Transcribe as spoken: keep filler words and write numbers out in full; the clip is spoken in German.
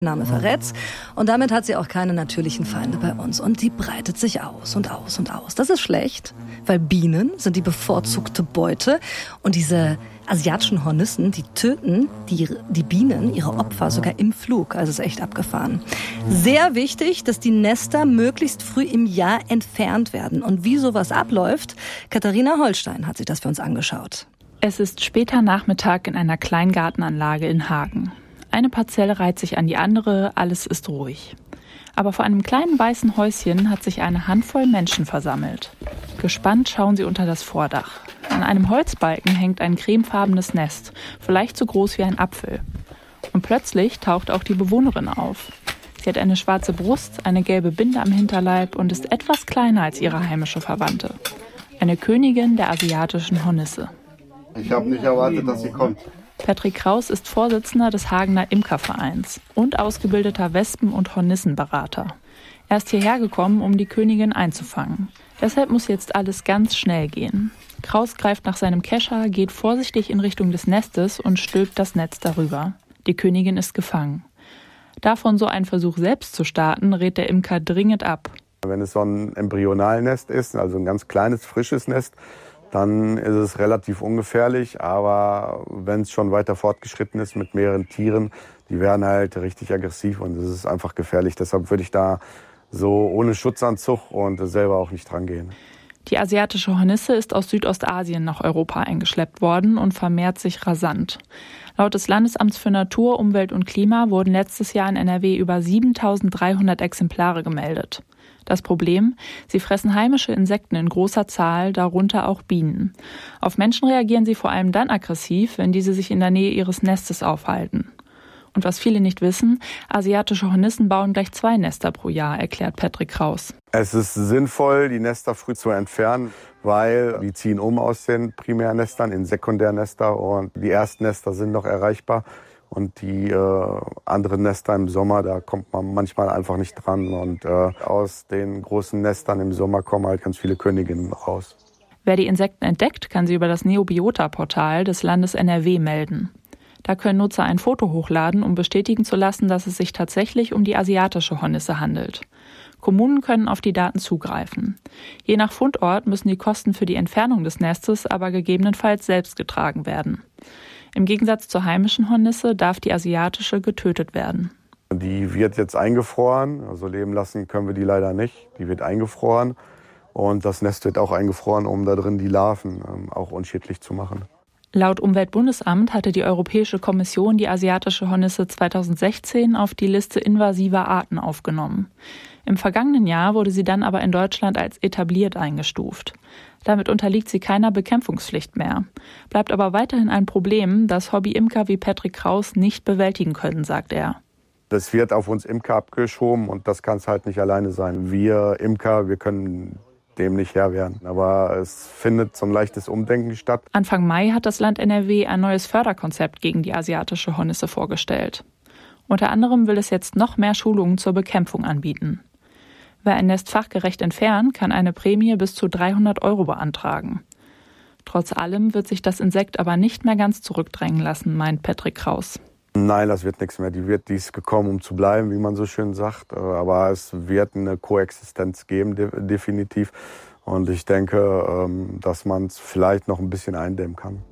Name verrät's. Und damit hat sie auch keine natürlichen Feinde bei uns. Und die breitet sich aus und aus und aus. Das ist schlecht, weil Bienen sind die bevorzugte Beute. Und diese asiatischen Hornissen, die töten die, die Bienen, ihre Opfer, sogar im Flug. Also ist echt abgefahren. Sehr wichtig, dass die Nester möglichst früh im Jahr entfernt werden. Und wie sowas abläuft, Katharina Holstein hat sich das für uns angeschaut. Es ist später Nachmittag in einer Kleingartenanlage in Hagen. Eine Parzelle reiht sich an die andere, alles ist ruhig. Aber vor einem kleinen weißen Häuschen hat sich eine Handvoll Menschen versammelt. Gespannt schauen sie unter das Vordach. An einem Holzbalken hängt ein cremefarbenes Nest, vielleicht so groß wie ein Apfel. Und plötzlich taucht auch die Bewohnerin auf. Sie hat eine schwarze Brust, eine gelbe Binde am Hinterleib und ist etwas kleiner als ihre heimische Verwandte. Eine Königin der asiatischen Hornisse. Ich habe nicht erwartet, dass sie kommt. Patrick Kraus ist Vorsitzender des Hagener Imkervereins und ausgebildeter Wespen- und Hornissenberater. Er ist hierher gekommen, um die Königin einzufangen. Deshalb muss jetzt alles ganz schnell gehen. Kraus greift nach seinem Kescher, geht vorsichtig in Richtung des Nestes und stülpt das Netz darüber. Die Königin ist gefangen. Davon so einen Versuch selbst zu starten, rät der Imker dringend ab. Wenn es so ein Embryonalnest ist, also ein ganz kleines, frisches Nest, dann ist es relativ ungefährlich, aber wenn es schon weiter fortgeschritten ist mit mehreren Tieren, die werden halt richtig aggressiv und es ist einfach gefährlich. Deshalb würde ich da so ohne Schutzanzug und selber auch nicht dran gehen. Die asiatische Hornisse ist aus Südostasien nach Europa eingeschleppt worden und vermehrt sich rasant. Laut des Landesamts für Natur, Umwelt und Klima wurden letztes Jahr in N R W über siebentausenddreihundert Exemplare gemeldet. Das Problem? Sie fressen heimische Insekten in großer Zahl, darunter auch Bienen. Auf Menschen reagieren sie vor allem dann aggressiv, wenn diese sich in der Nähe ihres Nestes aufhalten. Und was viele nicht wissen, asiatische Hornissen bauen gleich zwei Nester pro Jahr, erklärt Patrick Kraus. Es ist sinnvoll, die Nester früh zu entfernen, weil die ziehen um aus den Primärnestern in Sekundärnester und die ersten Nester sind noch erreichbar. Und die äh, anderen Nester im Sommer, da kommt man manchmal einfach nicht dran. Und äh, aus den großen Nestern im Sommer kommen halt ganz viele Königinnen raus. Wer die Insekten entdeckt, kann sie über das Neobiota-Portal des Landes N R W melden. Da können Nutzer ein Foto hochladen, um bestätigen zu lassen, dass es sich tatsächlich um die asiatische Hornisse handelt. Kommunen können auf die Daten zugreifen. Je nach Fundort müssen die Kosten für die Entfernung des Nestes aber gegebenenfalls selbst getragen werden. Im Gegensatz zur heimischen Hornisse darf die asiatische getötet werden. Die wird jetzt eingefroren, also leben lassen können wir die leider nicht. Die wird eingefroren und das Nest wird auch eingefroren, um da drin die Larven ähm, auch unschädlich zu machen. Laut Umweltbundesamt hatte die Europäische Kommission die asiatische Hornisse zweitausendsechzehn auf die Liste invasiver Arten aufgenommen. Im vergangenen Jahr wurde sie dann aber in Deutschland als etabliert eingestuft. Damit unterliegt sie keiner Bekämpfungspflicht mehr. Bleibt aber weiterhin ein Problem, das Hobby-Imker wie Patrick Kraus nicht bewältigen können, sagt er. Das wird auf uns Imker abgeschoben und das kann es halt nicht alleine sein. Wir Imker, wir können dem nicht Herr werden. Aber es findet so ein leichtes Umdenken statt. Anfang Mai hat das Land N R W ein neues Förderkonzept gegen die asiatische Hornisse vorgestellt. Unter anderem will es jetzt noch mehr Schulungen zur Bekämpfung anbieten. Wer ein Nest fachgerecht entfernt, kann eine Prämie bis zu dreihundert Euro beantragen. Trotz allem wird sich das Insekt aber nicht mehr ganz zurückdrängen lassen, meint Patrick Kraus. Nein, das wird nichts mehr. Die wird dies gekommen, um zu bleiben, wie man so schön sagt. Aber es wird eine Koexistenz geben, definitiv. Und ich denke, dass man es vielleicht noch ein bisschen eindämmen kann.